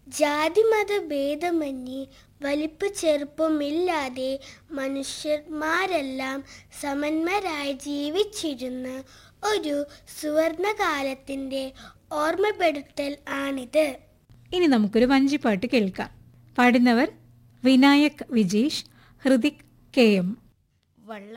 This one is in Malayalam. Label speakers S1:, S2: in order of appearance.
S1: ജാതിമത ഭേദമന്യേ വലിപ്പ ചെറുപ്പമില്ലാതെ മനുഷ്യന്മാരെല്ലാം സമന്മാരായി ജീവിച്ചിരുന്ന ഒരു സുവർണകാലത്തിൻ്റെ ഓർമ്മപ്പെടുത്തൽ ആണിത്.
S2: ഇനി നമുക്കൊരു വഞ്ചിപ്പാട്ട് കേൾക്കാം. പാടുന്നവർ വിനായക് വിജീഷ്, ഹൃതിക് KM.